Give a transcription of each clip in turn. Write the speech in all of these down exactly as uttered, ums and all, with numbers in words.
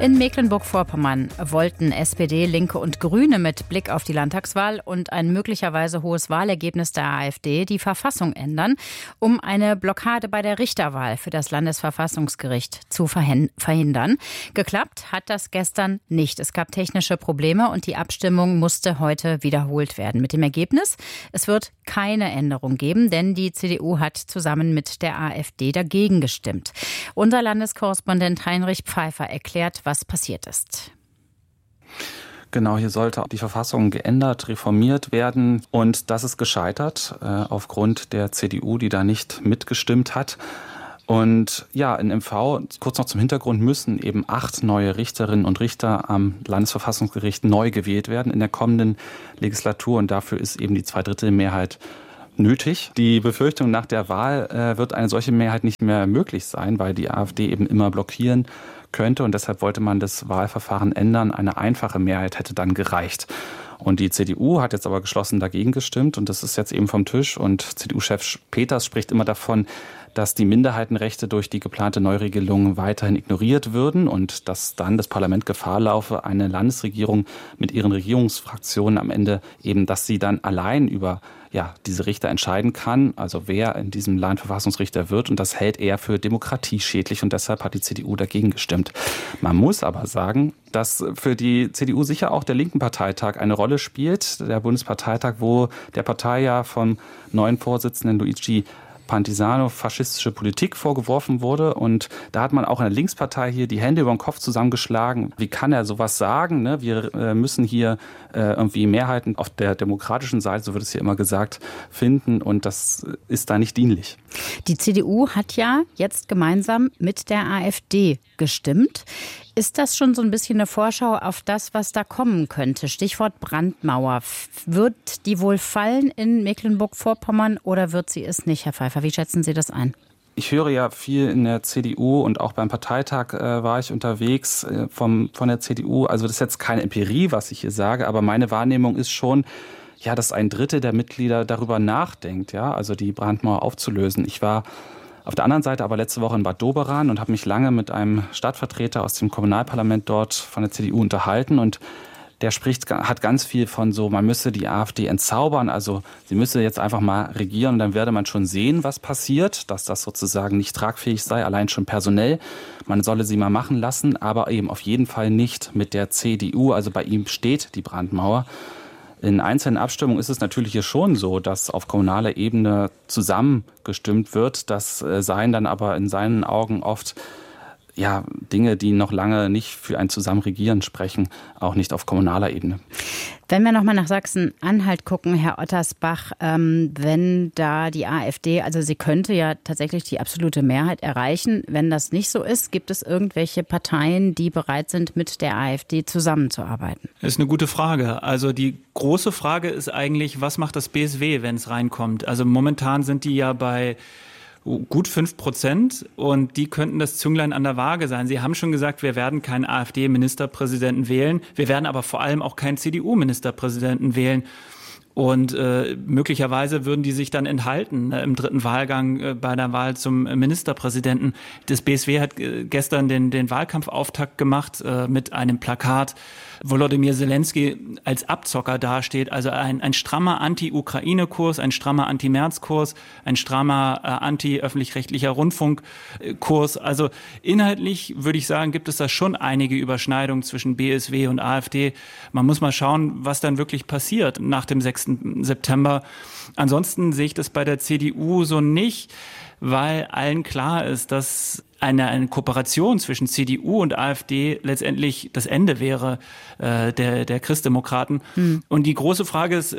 In Mecklenburg-Vorpommern wollten S P D, Linke und Grüne mit Blick auf die Landtagswahl und ein möglicherweise hohes Wahlergebnis der AfD die Verfassung ändern, um eine Blockade bei der Richterwahl für das Landesverfassungsgericht zu verhindern. Geklappt hat das gestern nicht. Es gab technische Probleme und die Abstimmung musste heute wiederholt werden. Mit dem Ergebnis, es wird keine Änderung geben, denn die C D U hat zusammen mit der AfD dagegen gestimmt. Unser Landeskorrespondent Heinrich Pfeiffer erklärt, was passiert ist. Genau, hier sollte die Verfassung geändert, reformiert werden. Und das ist gescheitert äh, aufgrund der C D U, die da nicht mitgestimmt hat. Und ja, in M V, kurz noch zum Hintergrund, müssen eben acht neue Richterinnen und Richter am Landesverfassungsgericht neu gewählt werden in der kommenden Legislatur. Und dafür ist eben die Zweidrittelmehrheit nötig. Die Befürchtung, nach der Wahl äh, wird eine solche Mehrheit nicht mehr möglich sein, weil die AfD eben immer blockieren könnte. Und deshalb wollte man das Wahlverfahren ändern. Eine einfache Mehrheit hätte dann gereicht. Und die C D U hat jetzt aber geschlossen dagegen gestimmt. Und das ist jetzt eben vom Tisch. Und C D U-Chef Peters spricht immer davon, dass die Minderheitenrechte durch die geplante Neuregelung weiterhin ignoriert würden und dass dann das Parlament Gefahr laufe, eine Landesregierung mit ihren Regierungsfraktionen am Ende eben, dass sie dann allein über ja, diese Richter entscheiden kann, also wer in diesem Land Verfassungsrichter wird. Und das hält er für demokratieschädlich und deshalb hat die C D U dagegen gestimmt. Man muss aber sagen, dass für die C D U sicher auch der linken Parteitag eine Rolle spielt. Der Bundesparteitag, wo der Partei ja vom neuen Vorsitzenden Luigi Pantisano faschistische Politik vorgeworfen wurde. Und da hat man auch in der Linkspartei hier die Hände über den Kopf zusammengeschlagen. Wie kann er sowas sagen? Ne? Wir äh, müssen hier äh, irgendwie Mehrheiten auf der demokratischen Seite, so wird es hier immer gesagt, finden. Und das ist da nicht dienlich. Die C D U hat ja jetzt gemeinsam mit der AfD gestimmt. Ist das schon so ein bisschen eine Vorschau auf das, was da kommen könnte? Stichwort Brandmauer. Wird die wohl fallen in Mecklenburg-Vorpommern oder wird sie es nicht, Herr Pfeiffer? Wie schätzen Sie das ein? Ich höre ja viel in der C D U und auch beim Parteitag äh, war ich unterwegs äh, vom, von der C D U. Also das ist jetzt keine Empirie, was ich hier sage, aber meine Wahrnehmung ist schon, ja, dass ein Drittel der Mitglieder darüber nachdenkt, ja, also die Brandmauer aufzulösen. Ich war auf der anderen Seite aber letzte Woche in Bad Doberan und habe mich lange mit einem Stadtvertreter aus dem Kommunalparlament dort von der C D U unterhalten und der spricht, hat ganz viel von so, man müsse die AfD entzaubern, also sie müsse jetzt einfach mal regieren und dann werde man schon sehen, was passiert, dass das sozusagen nicht tragfähig sei, allein schon personell. Man solle sie mal machen lassen, aber eben auf jeden Fall nicht mit der C D U, also bei ihm steht die Brandmauer. In einzelnen Abstimmungen ist es natürlich hier schon so, dass auf kommunaler Ebene zusammengestimmt wird. Das seien dann aber in seinen Augen oft ja, Dinge, die noch lange nicht für ein Zusammenregieren sprechen, auch nicht auf kommunaler Ebene. Wenn wir nochmal nach Sachsen-Anhalt gucken, Herr Ottersbach, ähm, wenn da die AfD, also sie könnte ja tatsächlich die absolute Mehrheit erreichen. Wenn das nicht so ist, gibt es irgendwelche Parteien, die bereit sind, mit der AfD zusammenzuarbeiten? Das ist eine gute Frage. Also die große Frage ist eigentlich, was macht das B S W, wenn es reinkommt? Also momentan sind die ja bei gut fünf Prozent und die könnten das Zünglein an der Waage sein. Sie haben schon gesagt, wir werden keinen AfD-Ministerpräsidenten wählen. Wir werden aber vor allem auch keinen C D U-Ministerpräsidenten wählen. Und äh, möglicherweise würden die sich dann enthalten äh, im dritten Wahlgang äh, bei der Wahl zum äh, Ministerpräsidenten. Das B S W hat äh, gestern den, den Wahlkampfauftakt gemacht äh, mit einem Plakat, Volodymyr Zelensky als Abzocker dasteht. Also ein, ein strammer Anti-Ukraine-Kurs, ein strammer Anti-Merz-Kurs, ein strammer äh, anti-öffentlich-rechtlicher Rundfunk-Kurs. Also inhaltlich würde ich sagen, gibt es da schon einige Überschneidungen zwischen B S W und AfD. Man muss mal schauen, was dann wirklich passiert nach dem sechsten September. Ansonsten sehe ich das bei der C D U so nicht, weil allen klar ist, dass eine, eine Kooperation zwischen C D U und AfD letztendlich das Ende wäre äh, der, der Christdemokraten. Hm. Und die große Frage ist,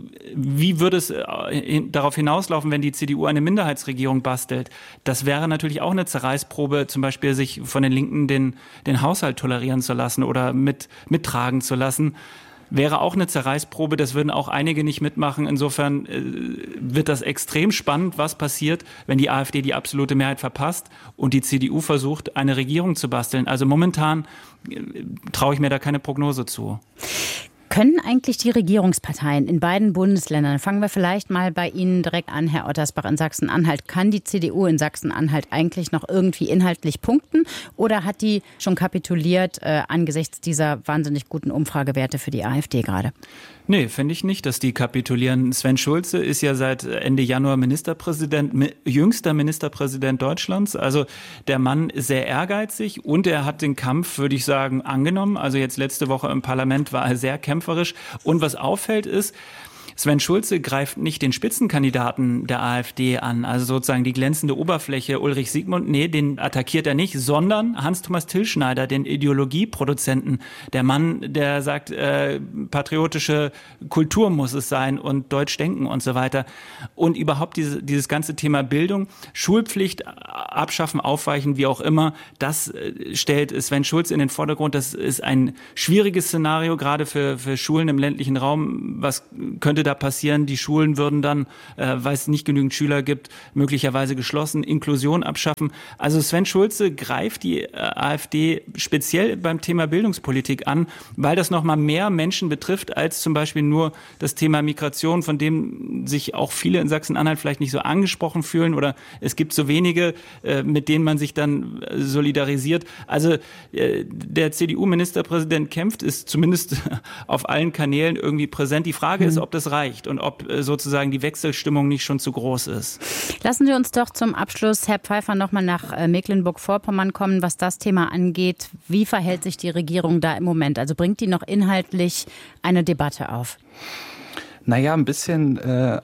wie würde es äh, darauf hinauslaufen, wenn die C D U eine Minderheitsregierung bastelt? Das wäre natürlich auch eine Zerreißprobe, zum Beispiel sich von den Linken den, den Haushalt tolerieren zu lassen oder mit, mittragen zu lassen. Wäre auch eine Zerreißprobe, das würden auch einige nicht mitmachen. Insofern äh, wird das extrem spannend, was passiert, wenn die AfD die absolute Mehrheit verpasst und die C D U versucht, eine Regierung zu basteln. Also momentan äh, traue ich mir da keine Prognose zu. Können eigentlich die Regierungsparteien in beiden Bundesländern, fangen wir vielleicht mal bei Ihnen direkt an, Herr Ottersbach, in Sachsen-Anhalt, kann die C D U in Sachsen-Anhalt eigentlich noch irgendwie inhaltlich punkten oder hat die schon kapituliert äh, angesichts dieser wahnsinnig guten Umfragewerte für die AfD gerade? Nee, finde ich nicht, dass die kapitulieren. Sven Schulze ist ja seit Ende Januar Ministerpräsident, jüngster Ministerpräsident Deutschlands. Also der Mann ist sehr ehrgeizig und er hat den Kampf, würde ich sagen, angenommen. Also jetzt letzte Woche im Parlament war er sehr kämpferisch. Und was auffällt ist, Sven Schulze greift nicht den Spitzenkandidaten der AfD an, also sozusagen die glänzende Oberfläche Ulrich Siegmund, nee, den attackiert er nicht, sondern Hans-Thomas Tillschneider, den Ideologieproduzenten, der Mann, der sagt, äh, patriotische Kultur muss es sein und Deutsch denken und so weiter. Und überhaupt diese, dieses ganze Thema Bildung, Schulpflicht abschaffen, aufweichen, wie auch immer, das äh, stellt Sven Schulze in den Vordergrund. Das ist ein schwieriges Szenario, gerade für, für Schulen im ländlichen Raum. Was könnte da passieren? Die Schulen würden dann, äh, weil es nicht genügend Schüler gibt, möglicherweise geschlossen, Inklusion abschaffen. Also Sven Schulze greift die äh, AfD speziell beim Thema Bildungspolitik an, weil das nochmal mehr Menschen betrifft als zum Beispiel nur das Thema Migration, von dem sich auch viele in Sachsen-Anhalt vielleicht nicht so angesprochen fühlen oder es gibt so wenige, äh, mit denen man sich dann äh, solidarisiert. Also äh, der C D U-Ministerpräsident kämpft, ist zumindest auf allen Kanälen irgendwie präsent. Die Frage mhm. ist, ob das reicht und ob sozusagen die Wechselstimmung nicht schon zu groß ist. Lassen Sie uns doch zum Abschluss, Herr Pfeiffer, nochmal nach Mecklenburg-Vorpommern kommen, was das Thema angeht. Wie verhält sich die Regierung da im Moment? Also bringt die noch inhaltlich eine Debatte auf? Naja, ein bisschen äh,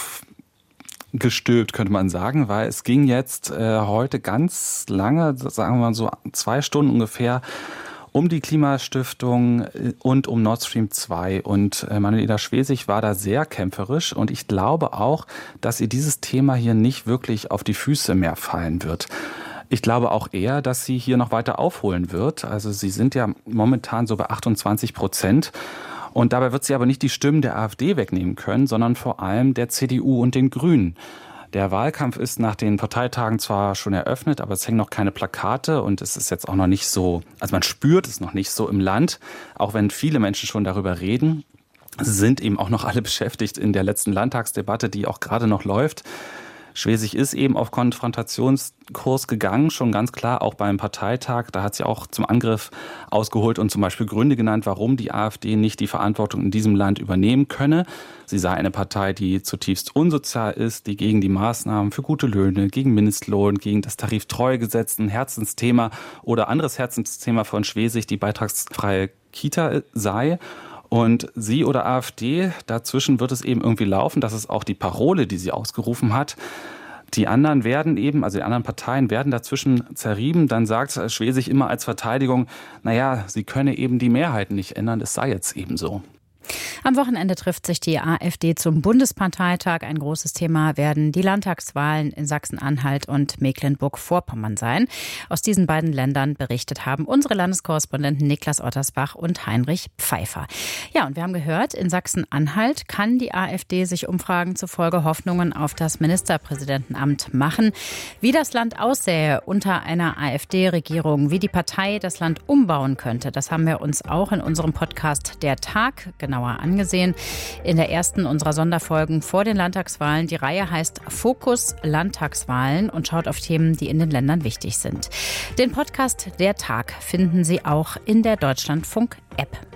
aufgestülpt, könnte man sagen, weil es ging jetzt äh, heute ganz lange, sagen wir mal so zwei Stunden ungefähr, um die Klimastiftung und um Nord Stream zwei. Und Manuela Schwesig war da sehr kämpferisch. Und ich glaube auch, dass ihr dieses Thema hier nicht wirklich auf die Füße mehr fallen wird. Ich glaube auch eher, dass sie hier noch weiter aufholen wird. Also sie sind ja momentan so bei achtundzwanzig Prozent. Und dabei wird sie aber nicht die Stimmen der AfD wegnehmen können, sondern vor allem der C D U und den Grünen. Der Wahlkampf ist nach den Parteitagen zwar schon eröffnet, aber es hängen noch keine Plakate und es ist jetzt auch noch nicht so, also man spürt es noch nicht so im Land, auch wenn viele Menschen schon darüber reden. Sie sind eben auch noch alle beschäftigt in der letzten Landtagsdebatte, die auch gerade noch läuft. Schwesig ist eben auf Konfrontationskurs gegangen, schon ganz klar, auch beim Parteitag. Da hat sie auch zum Angriff ausgeholt und zum Beispiel Gründe genannt, warum die AfD nicht die Verantwortung in diesem Land übernehmen könne. Sie sei eine Partei, die zutiefst unsozial ist, die gegen die Maßnahmen für gute Löhne, gegen Mindestlohn, gegen das Tariftreuegesetz, ein Herzensthema oder anderes Herzensthema von Schwesig, die beitragsfreie Kita sei. Und sie oder AfD, dazwischen wird es eben irgendwie laufen. Das ist auch die Parole, die sie ausgerufen hat. Die anderen werden eben, also die anderen Parteien werden dazwischen zerrieben. Dann sagt Schwesig immer als Verteidigung, naja, sie könne eben die Mehrheiten nicht ändern. Es sei jetzt eben so. Am Wochenende trifft sich die AfD zum Bundesparteitag. Ein großes Thema werden die Landtagswahlen in Sachsen-Anhalt und Mecklenburg-Vorpommern sein. Aus diesen beiden Ländern berichtet haben unsere Landeskorrespondenten Niklas Ottersbach und Heinrich Pfeiffer. Ja, und wir haben gehört, in Sachsen-Anhalt kann die AfD sich Umfragen zufolge Hoffnungen auf das Ministerpräsidentenamt machen. Wie das Land aussähe unter einer AfD-Regierung, wie die Partei das Land umbauen könnte, das haben wir uns auch in unserem Podcast Der Tag genauer angesehen. In der ersten unserer Sonderfolgen vor den Landtagswahlen. Die Reihe heißt Fokus Landtagswahlen und schaut auf Themen, die in den Ländern wichtig sind. Den Podcast Der Tag finden Sie auch in der Deutschlandfunk-App.